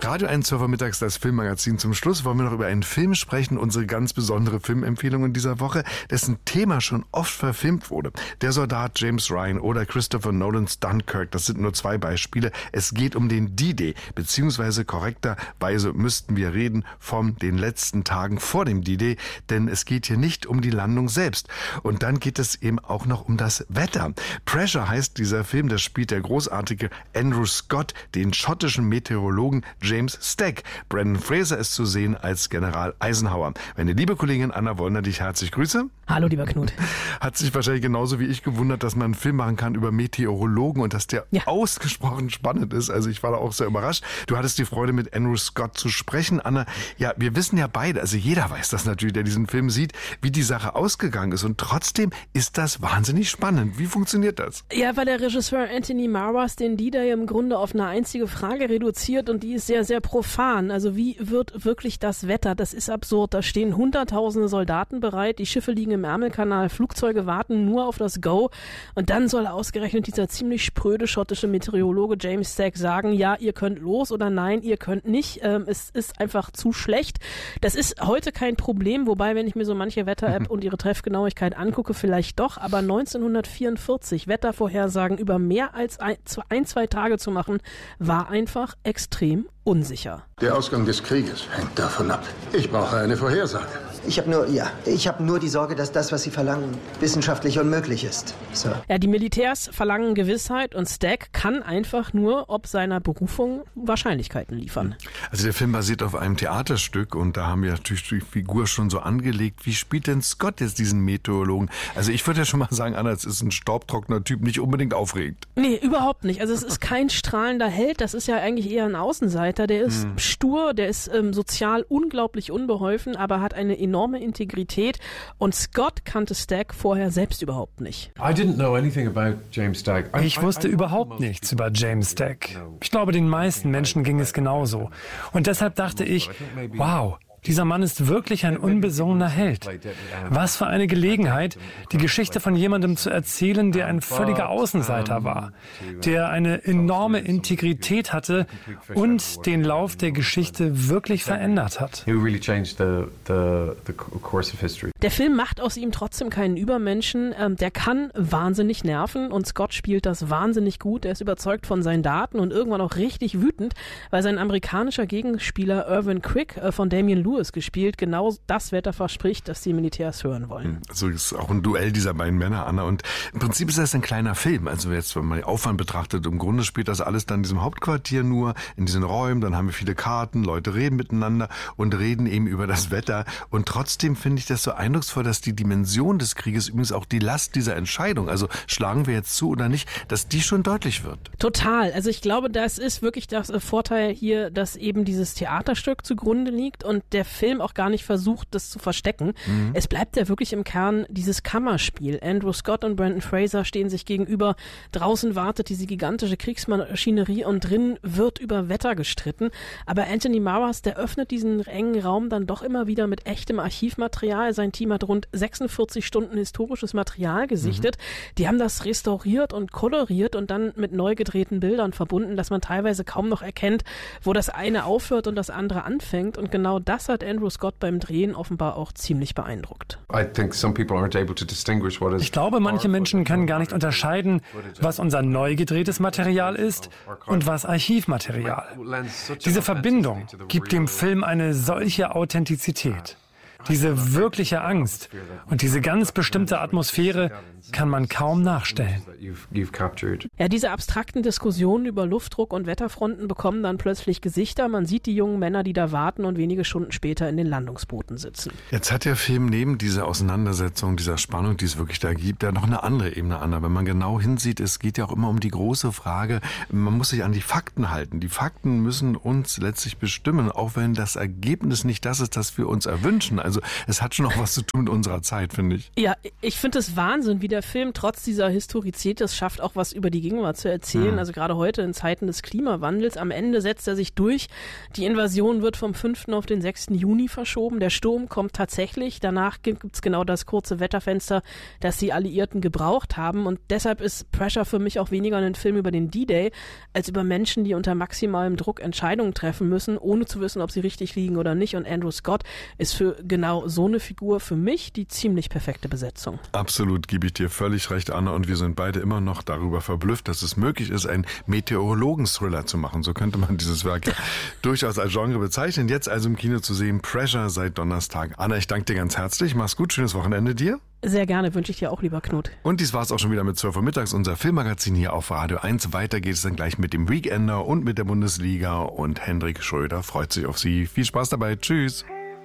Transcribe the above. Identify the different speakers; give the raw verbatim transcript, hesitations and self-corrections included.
Speaker 1: Radio eins Surfer mittags, das Filmmagazin. Zum Schluss wollen wir noch über einen Film sprechen, unsere ganz besondere Filmempfehlung in dieser Woche, dessen Thema schon oft verfilmt wurde. Der Soldat James Ryan oder Christopher Nolans Dunkirk, das sind nur zwei Beispiele. Es geht um den D-Day, beziehungsweise korrekterweise müssten wir reden von den letzten Tagen vor dem D-Day, denn es geht hier nicht um die Landung selbst. Und dann geht es eben auch noch um das Wetter. Pressure heißt dieser Film, das spielt der großartige Andrew Scott, den schottischen Meteorologen James Stack. Brendan Fraser ist zu sehen als General Eisenhower. Meine liebe Kollegin Anna Wollner, dich herzlich grüße.
Speaker 2: Hallo, lieber Knut.
Speaker 1: Hat sich wahrscheinlich genauso wie ich gewundert, dass man einen Film machen kann über Meteorologen und dass der ja. ausgesprochen spannend ist. Also ich war da auch sehr überrascht. Du hattest die Freude, mit Andrew Scott zu sprechen. Anna, ja, wir wissen ja beide, also jeder weiß das natürlich, der diesen Film sieht, wie die Sache ausgegangen ist. Und trotzdem ist das wahnsinnig spannend. Wie funktioniert das?
Speaker 2: Ja, weil der Regisseur Anthony Marras den D-Day im Grunde auf eine einzige Frage reduziert und die ist sehr, sehr profan. Also wie wird wirklich das Wetter? Das ist absurd. Da stehen hunderttausende Soldaten bereit, die Schiffe liegen im Ärmelkanal, Flugzeuge warten nur auf das Go und dann soll ausgerechnet dieser ziemlich spröde schottische Meteorologe James Stack sagen, ja, ihr könnt los oder nein, ihr könnt nicht. Ähm, es ist einfach zu schlecht. Das ist heute kein Problem, wobei, wenn ich mir so manche Wetter-App und ihre Treffgenauigkeit angucke, vielleicht doch, aber neunzehnhundertvierundvierzig Wettervorhersagen über mehr als ein, ein zwei Tage zu machen, war einfach extrem unsicher.
Speaker 3: Der Ausgang des Krieges hängt davon ab. Ich brauche eine Vorhersage.
Speaker 4: Ich habe nur, ja, ich habe nur die Sorge, dass das, was Sie verlangen, wissenschaftlich unmöglich ist. So.
Speaker 2: Ja, die Militärs verlangen Gewissheit und Stack kann einfach nur ob seiner Berufung Wahrscheinlichkeiten liefern.
Speaker 1: Also der Film basiert auf einem Theaterstück und da haben wir natürlich die Figur schon so angelegt. Wie spielt denn Scott jetzt diesen Meteorologen? Also ich würde ja schon mal sagen, Anna, es ist ein staubtrockener Typ, nicht unbedingt aufregend.
Speaker 2: Nee, überhaupt nicht. Also es ist kein strahlender Held, das ist ja eigentlich eher ein Außenseiter. Der ist hm. stur, der ist ähm, sozial unglaublich unbeholfen, aber hat eine enorme Integrität und Scott kannte Stack vorher selbst überhaupt nicht.
Speaker 5: Ich wusste überhaupt nichts über James Stack. Ich glaube, den meisten Menschen ging es genauso. Und deshalb dachte ich, wow, dieser Mann ist wirklich ein unbesungener Held. Was für eine Gelegenheit, die Geschichte von jemandem zu erzählen, der ein völliger Außenseiter war, der eine enorme Integrität hatte und den Lauf der Geschichte wirklich verändert hat.
Speaker 2: Der Film macht aus ihm trotzdem keinen Übermenschen. Der kann wahnsinnig nerven und Scott spielt das wahnsinnig gut. Er ist überzeugt von seinen Daten und irgendwann auch richtig wütend, weil sein amerikanischer Gegenspieler Irvin Crick von Damian Lewis gespielt, genau das Wetter verspricht, das die Militärs hören wollen.
Speaker 1: Also ist auch ein Duell dieser beiden Männer, Anna. Und im Prinzip ist das ein kleiner Film. Also jetzt, wenn man den Aufwand betrachtet, im Grunde spielt das alles dann in diesem Hauptquartier nur, in diesen Räumen, dann haben wir viele Karten, Leute reden miteinander und reden eben über das Wetter. Und trotzdem finde ich das so eindrucksvoll, dass die Dimension des Krieges, übrigens auch die Last dieser Entscheidung, also schlagen wir jetzt zu oder nicht, dass die schon deutlich wird.
Speaker 2: Total. Also ich glaube, das ist wirklich der Vorteil hier, dass eben dieses Theaterstück zugrunde liegt und der Film auch gar nicht versucht, das zu verstecken. Mhm. Es bleibt ja wirklich im Kern dieses Kammerspiel. Andrew Scott und Brendan Fraser stehen sich gegenüber. Draußen wartet diese gigantische Kriegsmaschinerie und drin wird über Wetter gestritten. Aber Anthony Marras, der öffnet diesen engen Raum dann doch immer wieder mit echtem Archivmaterial. Sein Team hat rund sechsundvierzig Stunden historisches Material gesichtet. Mhm. Die haben das restauriert und koloriert und dann mit neu gedrehten Bildern verbunden, dass man teilweise kaum noch erkennt, wo das eine aufhört und das andere anfängt. Und genau das hat Andrew Scott beim Drehen offenbar auch ziemlich beeindruckt.
Speaker 5: Ich glaube, manche Menschen können gar nicht unterscheiden, was unser neu gedrehtes Material ist und was Archivmaterial. Diese Verbindung gibt dem Film eine solche Authentizität. Diese wirkliche Angst und diese ganz bestimmte Atmosphäre kann man kaum nachstellen.
Speaker 2: Ja, diese abstrakten Diskussionen über Luftdruck und Wetterfronten bekommen dann plötzlich Gesichter. Man sieht die jungen Männer, die da warten und wenige Stunden später in den Landungsbooten sitzen.
Speaker 1: Jetzt hat der Film neben dieser Auseinandersetzung, dieser Spannung, die es wirklich da gibt, ja noch eine andere Ebene an. Wenn man genau hinsieht, es geht ja auch immer um die große Frage, man muss sich an die Fakten halten. Die Fakten müssen uns letztlich bestimmen, auch wenn das Ergebnis nicht das ist, das wir uns erwünschen. Also Also es hat schon auch was zu tun mit unserer Zeit, finde ich.
Speaker 2: Ja, ich finde es Wahnsinn, wie der Film trotz dieser Historizität es schafft, auch was über die Gegenwart zu erzählen. Mhm. Also gerade heute in Zeiten des Klimawandels. Am Ende setzt er sich durch. Die Invasion wird vom fünften auf den sechsten Juni verschoben. Der Sturm kommt tatsächlich. Danach gibt es genau das kurze Wetterfenster, das die Alliierten gebraucht haben. Und deshalb ist Pressure für mich auch weniger ein Film über den D-Day, als über Menschen, die unter maximalem Druck Entscheidungen treffen müssen, ohne zu wissen, ob sie richtig liegen oder nicht. Und Andrew Scott ist für genau so eine Figur für mich die ziemlich perfekte Besetzung.
Speaker 1: Absolut, gebe ich dir völlig recht, Anna. Und wir sind beide immer noch darüber verblüfft, dass es möglich ist, einen Meteorologen-Thriller zu machen. So könnte man dieses Werk ja durchaus als Genre bezeichnen. Jetzt also im Kino zu sehen, Pressure seit Donnerstag. Anna, ich danke dir ganz herzlich. Mach's gut, schönes Wochenende dir.
Speaker 2: Sehr gerne, wünsche ich dir auch, lieber Knut.
Speaker 1: Und dies war's auch schon wieder mit zwölf Uhr mittags, unser Filmmagazin hier auf Radio eins. Weiter geht es dann gleich mit dem Weekender und mit der Bundesliga. Und Hendrik Schröder freut sich auf Sie. Viel Spaß dabei. Tschüss.